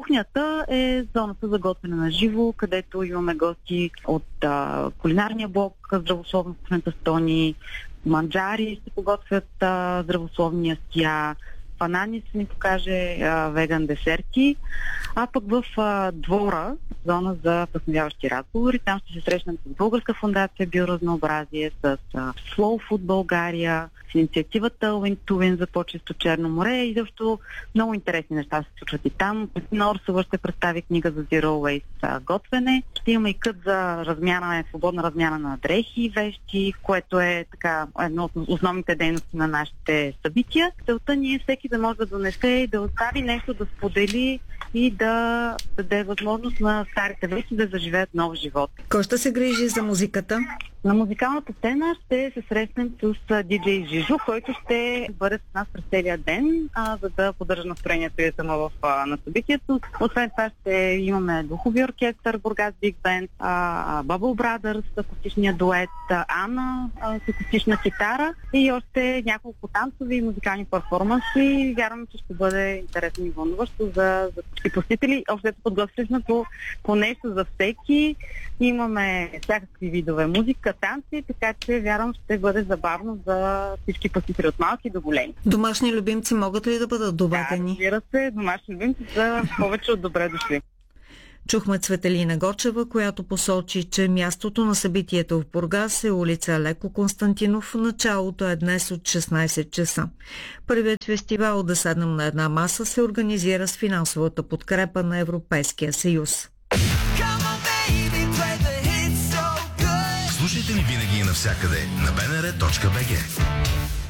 Кухнята е зоната за готвене на живо, където имаме гости от кулинарния блок, здравословно кухнята Стони, манджари ще подготвят здравословни ястия, Фанани ще ни покаже веган десерти, а пък в двора, зона за вдъхновяващи разговори, там ще се срещнем с Българска фондация Биоразнообразие, с Slow Food България, с инициативата Win to Win за по-чисто Черно море и защото много интересни неща се случват и там. На Орсова ще представи книга за Zero Waste готвене. Ще има и кът за свободна размяна на дрехи и вещи, което е така едно от основните дейности на нашите събития. Целта ни е всеки да може да донесе и да остави нещо, да сподели и да даде възможност на старите вещи да заживеят нов живот. Кой ще се грижи за музиката? На музикалната сцена ще се срещнем с диджей Жижо, който ще бъде с нас през целия ден, за да поддържа настроението и ритъма на събитието. Освен това ще имаме духови оркестър, Бургас Биг Бенд, Bubble Brothers, акустичния дует, Ана с акустична китара и още няколко танцови и музикални перформанси. Вярвам, че ще бъде интересно и вълнуващо за всички посетители. Общо подготвили сме по нещо за всеки. Имаме всякакви видове музика, танци, така че вярвам ще бъде забавно за всички посетители от малки до големи. Домашни любимци могат ли да бъдат добавени? Да, разбира се, домашни любимци са повече от добре дошли. Чухме Цветелина Гочева, която посочи, че мястото на събитието в Бургас е улица Алеко Константинов. Началото е днес от 16 часа. Първият фестивал "Да седнем на една маса" се организира с финансовата подкрепа на Европейския съюз. Слушайте ни винаги и навсякъде на bnr.bg.